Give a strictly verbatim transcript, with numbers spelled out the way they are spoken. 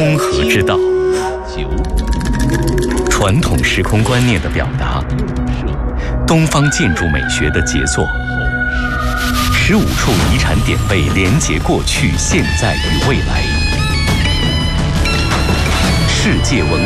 通和之道，传统时空观念的表达，东方建筑美学的杰作，十五处遗产点位连结过去、现在与未来，世界文